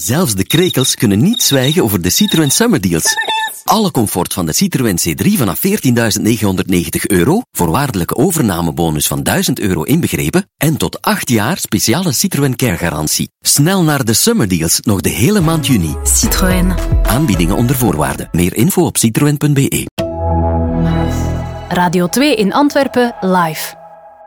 Zelfs de krekels kunnen niet zwijgen over de Citroën Summer Deals. Alle comfort van de Citroën C3 vanaf €14.990, voorwaardelijke overnamebonus van €1.000 inbegrepen en tot 8 jaar speciale Citroën Care garantie. Snel naar de Summer Deals, nog de hele maand juni. Citroën. Aanbiedingen onder voorwaarden. Meer info op citroen.be. Radio 2 in Antwerpen live.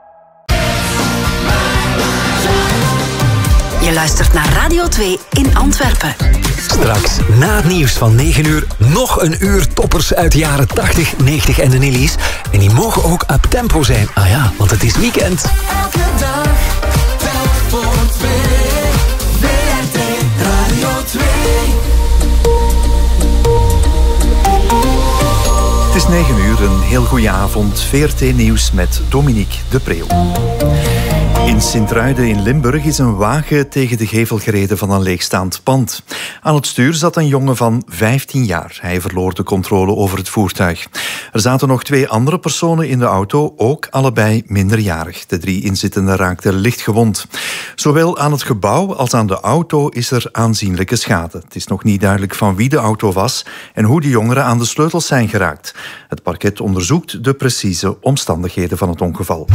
Je luistert naar Radio 2 in Antwerpen. Straks, na het nieuws van 9 uur, nog een uur toppers uit de jaren 80, 90 en de nillies. En die mogen ook up-tempo zijn. Ah ja, want het is weekend. Elke dag, telk voor 2. VRT Radio 2. Het is 9 uur, een heel goede avond. VRT Nieuws met Dominique de Preeuw. In Sint-Truiden in Limburg is een wagen tegen de gevel gereden van een leegstaand pand. Aan het stuur zat een jongen van 15 jaar. Hij verloor de controle over het voertuig. Er zaten nog 2 andere personen in de auto, ook allebei minderjarig. De 3 inzittenden raakten licht gewond. Zowel aan het gebouw als aan de auto is er aanzienlijke schade. Het is nog niet duidelijk van wie de auto was en hoe de jongeren aan de sleutels zijn geraakt. Het parket onderzoekt de precieze omstandigheden van het ongeval.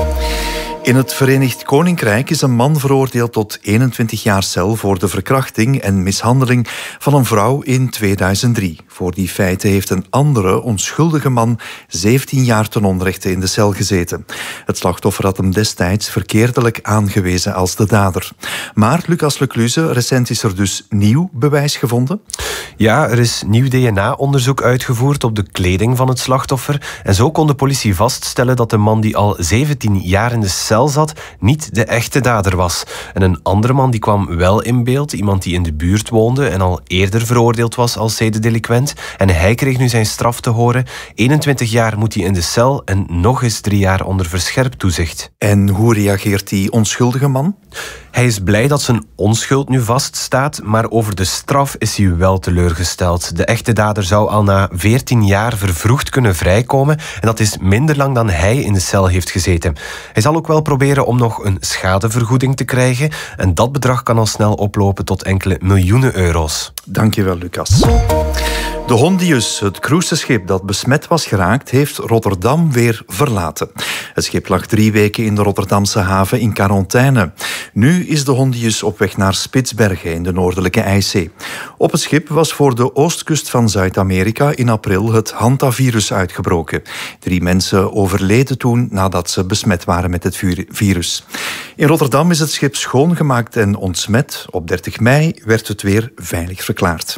In het Verenigd Koninkrijk is een man veroordeeld tot 21 jaar cel voor de verkrachting en mishandeling van een vrouw in 2003. Voor die feiten heeft een andere, onschuldige man 17 jaar ten onrechte in de cel gezeten. Het slachtoffer had hem destijds verkeerdelijk aangewezen als de dader. Maar, Lucas Lecluze, recent is er dus nieuw bewijs gevonden? Ja, er is nieuw DNA-onderzoek uitgevoerd op de kleding van het slachtoffer. En zo kon de politie vaststellen dat de man die al 17 jaar in de cel zat, niet de echte dader was. En een andere man die kwam wel in beeld, iemand die in de buurt woonde en al eerder veroordeeld was als zedendelinquent. En hij kreeg nu zijn straf te horen. 21 jaar moet hij in de cel en nog eens 3 jaar onder verscherpt toezicht. En hoe reageert die onschuldige man? Hij is blij dat zijn onschuld nu vaststaat, maar over de straf is hij wel teleurgesteld. De echte dader zou al na 14 jaar vervroegd kunnen vrijkomen en dat is minder lang dan hij in de cel heeft gezeten. Hij zal ook wel proberen om nog een schadevergoeding te krijgen en dat bedrag kan al snel oplopen tot enkele miljoenen euro's. Dankjewel, Lucas. De Hondius, het cruiseschip dat besmet was geraakt, heeft Rotterdam weer verlaten. Het schip lag 3 weken in de Rotterdamse haven in quarantaine. Nu is de Hondius op weg naar Spitsbergen in de Noordelijke IJszee. Op het schip was voor de oostkust van Zuid-Amerika in april het hantavirus uitgebroken. 3 mensen overleden toen nadat ze besmet waren met het virus. In Rotterdam is het schip schoongemaakt en ontsmet. Op 30 mei werd het weer veilig verklaard.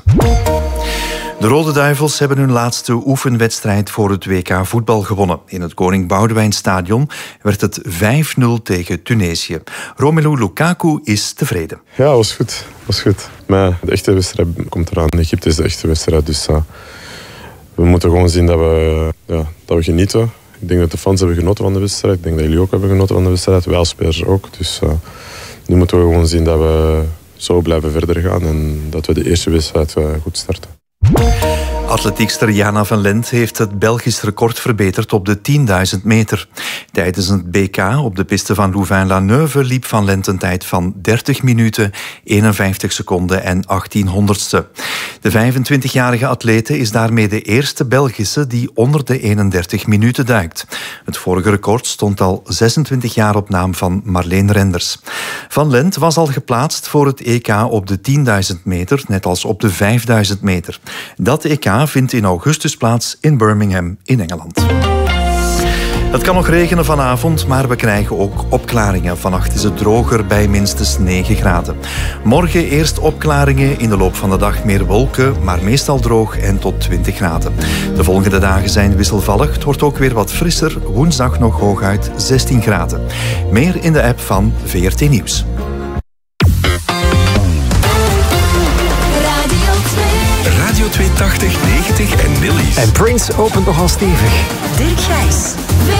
De Rode Duivels hebben hun laatste oefenwedstrijd voor het WK voetbal gewonnen. In het Koning Boudewijnstadion werd het 5-0 tegen Tunesië. Romelu Lukaku is tevreden. Ja, was goed. Was goed. Maar de echte wedstrijd komt eraan. Egypte is de echte wedstrijd. Dus we moeten gewoon zien dat we genieten. Ik denk dat de fans hebben genoten van de wedstrijd. Ik denk dat jullie ook hebben genoten van de wedstrijd. Wij als spelers ook. Dus nu moeten we gewoon zien dat we zo blijven verder gaan. En dat we de eerste wedstrijd goed starten. Atletiekster Jana van Lent heeft het Belgisch record verbeterd op de 10.000 meter. Tijdens het BK op de piste van Louvain-la-Neuve liep Van Lent een tijd van 30 minuten, 51 seconden en 1800ste. De 25-jarige atlete is daarmee de eerste Belgische die onder de 31 minuten duikt. Het vorige record stond al 26 jaar op naam van Marleen Renders. Van Lent was al geplaatst voor het EK op de 10.000 meter, net als op de 5.000 meter. Dat EK vindt in augustus plaats in Birmingham in Engeland. Het kan nog regenen vanavond, maar we krijgen ook opklaringen. Vannacht is het droger bij minstens 9 graden. Morgen eerst opklaringen, in de loop van de dag meer wolken, maar meestal droog en tot 20 graden. De volgende dagen zijn wisselvallig. Het wordt ook weer wat frisser. Woensdag nog hooguit 16 graden. Meer in de app van VRT Nieuws. Radio 280, 90 en Nillies. En Prince opent nogal stevig. Dirk Gijs.